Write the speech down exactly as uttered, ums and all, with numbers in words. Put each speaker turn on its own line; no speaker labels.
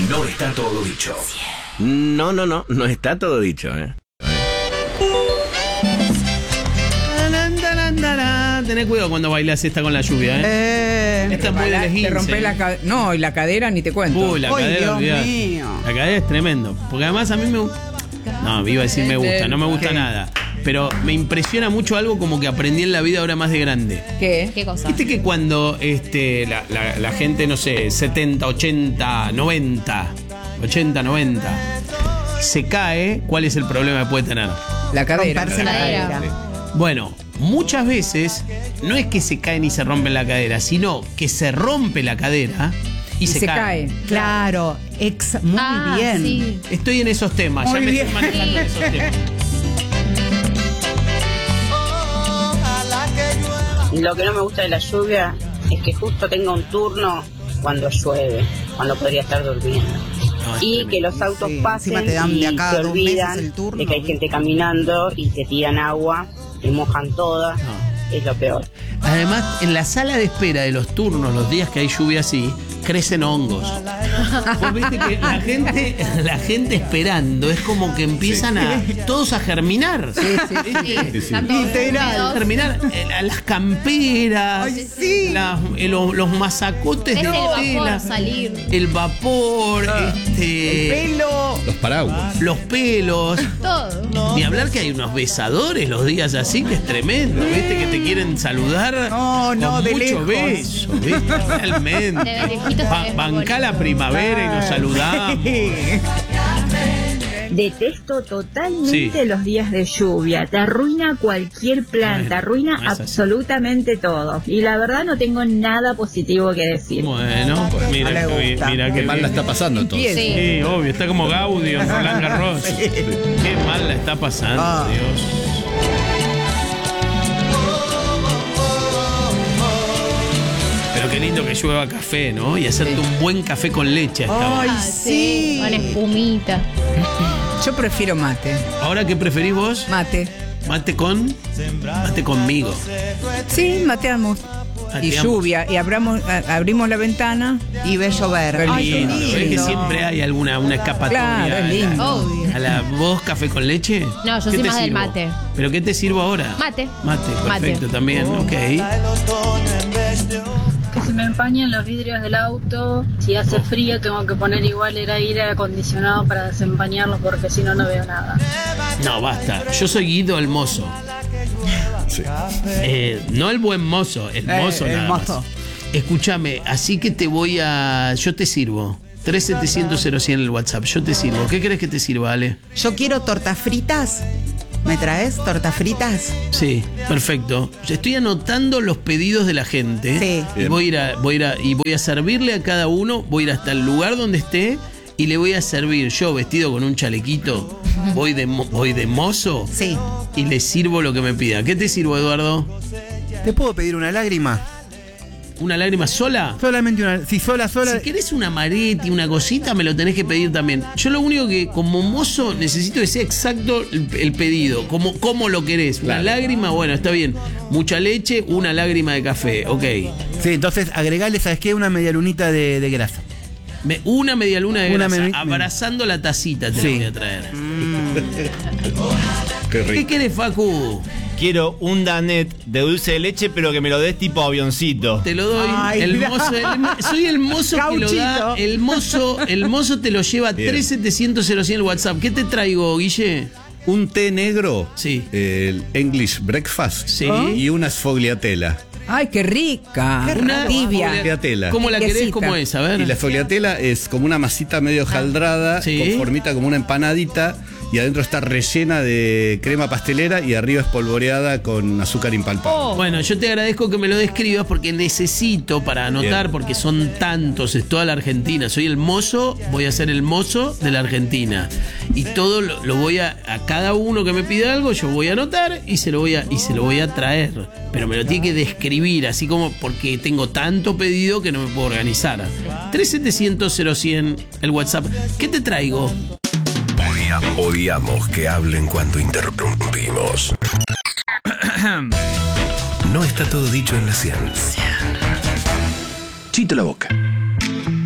No está todo dicho.
No, no, no, no está todo dicho, ¿eh?
Tenés cuidado cuando bailas esta con la lluvia, ¿eh?
Eh,
Esta es muy de
te rompés la cadera. No, y la cadera ni te cuento.
Uy, la
Ay,
cadera,
Dios
olvidate.
mío.
La cadera es tremendo. Porque además a mí me gusta. No, iba a decir me gusta, no me gusta
¿Qué?
nada. Pero me impresiona mucho algo como que aprendí en la vida ahora más de grande.
¿Qué?
¿Qué cosa?
Viste que cuando este, la, la, la gente, no sé, setenta, ochenta, noventa, ochenta, noventa, se cae, ¿cuál es el problema que puede tener?
La cadera.
La
La
cadera.
cadera.
Bueno, muchas veces no es que se caen y se rompen la cadera, sino que se rompe la cadera y,
Y
se,
se
cae.
cae.
Claro, ex, muy
Ah,
bien.
sí.
Estoy en esos temas,
Muy
ya me
bien.
estoy manejando en esos temas.
Lo que no me gusta de la lluvia es que justo tenga un turno cuando llueve, cuando podría estar durmiendo.
No, es
Y
tremendo.
que los autos
Sí,
pasen
encima te dan
y
de acá
se
dos
olvidan
meses el turno,
de que hay
¿no?
gente caminando y te tiran agua, te mojan todas,
No.
es lo peor.
Además, en la sala de espera de los turnos, los días que hay lluvia así, crecen hongos. Vos viste que la gente, la gente esperando es como que empiezan a todos a germinar.
Sí, sí, sí.
Sí, están todos
Literal.
húmedos.
Germinar eh, las camperas,
Ay, sí.
las- eh, los, los mazacotes
Ves
de
el vapor
tela,
salir.
el vapor, este,
El pelo.
Los paraguas.
los pelos.
Todo.
Ni hablar que hay unos besadores los días así, que es tremendo, ¿viste? Que te quieren saludar
No, no,
con
de
mucho
lejos.
beso, ¿viste? Realmente.
De lejitos
Ba-
se ve
bancá
bonito.
la primavera y nos saludamos.
Detesto totalmente
Sí.
los días de lluvia. Te arruina cualquier plan,
Bueno,
te arruina
no es así.
absolutamente todo. Y la verdad no tengo nada positivo que decir.
Bueno, pues mira,
No le
que-
gusta.
mira
Qué
que
mal la está pasando entonces.
Sí.
Sí, obvio, está como Gaudio en Roland Garros. Qué mal la está pasando,
Ah.
Dios. Pero qué lindo que llueva café, ¿no? Y hacerte un buen café con leche hasta
Ay,
ahora.
Ah,
sí.
Con espumita.
Yo prefiero mate.
¿Ahora qué preferís vos?
Mate.
¿Mate con? Mate conmigo.
Sí, mateamos. Y
Mateamos.
lluvia. Y abramos, a- abrimos la ventana.
Y ve llover.
Qué
Ay, qué
Lindo,
lindo.
¿ves que siempre hay alguna una escapatoria?
Claro, es
a la-
lindo.
Obvio.
¿A la vos café con leche?
No, yo
¿Qué
soy
te
más del
sirvo?
mate.
¿Pero qué te sirvo ahora?
Mate.
Mate, perfecto,
Mate.
también, ok.
Que se me empañan los vidrios del auto. Si hace frío tengo que poner igual el aire acondicionado para desempañarlos porque si no no veo nada.
No, basta. Yo soy Guido el mozo.
Sí.
Eh, no el buen mozo, el
Eh,
mozo
el
nada
mozo.
más. Escúchame, así que te voy a... Yo te sirvo. tres setecientos cero cien en el WhatsApp. Yo te sirvo. ¿Qué querés que te sirva, Ale?
Yo quiero tortas fritas. ¿Me traes tortas fritas?
Sí, perfecto. Estoy anotando los pedidos de la gente.
Sí.
Y
Bien.
voy a ir a, voy a ir a- y voy a servirle a cada uno. Voy a ir hasta el lugar donde esté y le voy a servir yo vestido con un chalequito. Voy de, mo- voy de mozo
Sí.
y le sirvo lo que me pida. ¿Qué te sirvo, Eduardo?
¿Te puedo pedir una lágrima?
¿Una lágrima sola?
Solamente una. Si sola, sola.
Si querés una mareti, una cosita, me lo tenés que pedir también. Yo lo único que como mozo necesito que sea exacto el, el pedido. Como, ¿Cómo lo querés? Una
Claro.
lágrima, bueno, está bien. Mucha leche, una lágrima de café. Ok.
Sí, entonces agregale, ¿sabes qué? Una media lunita de, de grasa.
Me- una media luna de
Una
grasa.
medi-
Abrazando la tacita te
Sí.
la voy a traer.
Qué
¿Qué
rico.
querés, Facu?
Quiero un Danet de dulce de leche, pero que me lo des tipo avioncito.
Te lo doy.
Ay,
el
mira.
mozo, el- soy el mozo que lo da.
Gauchito.
El mozo, el mozo te lo lleva
Bien.
tres setecientos cero cien el WhatsApp. ¿Qué te traigo, Guille?
Un té negro.
Sí.
El English Breakfast.
Sí.
Y una sfogliatella.
Ay, qué rica.
Una
tibia.
Sfogliatella.
¿Cómo la querés?
Quiesita.
¿Cómo es? A ver.
Y la sfogliatella es como una masita medio jaldrada,
Sí.
con formita como una empanadita, y adentro está rellena de crema pastelera y arriba espolvoreada con azúcar impalpable.
Bueno, yo te agradezco que me lo describas porque necesito para anotar,
Bien.
porque son tantos, es toda la Argentina. Soy el mozo, voy a ser el mozo de la Argentina. Y todo lo, lo voy a, a cada uno que me pida algo, yo voy a anotar y se lo voy a, y se lo voy a traer. Pero me lo tiene que describir, así como porque tengo tanto pedido que no me puedo organizar. tres setecientos cero cien el WhatsApp. ¿Qué te traigo?
Odiamos que hablen cuando interrumpimos. No está todo dicho en la ciencia. Chito la boca.